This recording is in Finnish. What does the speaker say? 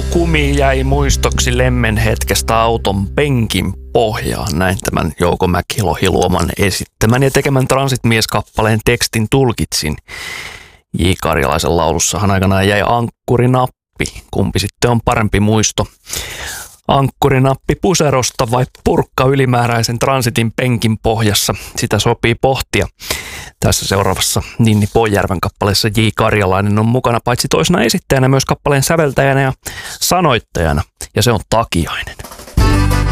Kumi jäi muistoksi lemmen hetkestä auton penkin pohjaan. Näin tämän Jouko Mäki-Lohiluoman esittämän ja tekemän Transit-mies-kappaleen tekstin tulkitsin. J. Karjalaisen laulussahan aikanaan jäi ankkurinappi. Kumpi sitten on parempi muisto? Ankkurinappi puserosta vai purkka ylimääräisen Transitin penkin pohjassa? Sitä sopii pohtia. Tässä seuraavassa Ninni Poijärven kappaleessa J. Karjalainen on mukana paitsi toisena esittäjänä myös kappaleen säveltäjänä ja sanoittajana, ja se on Takiainen.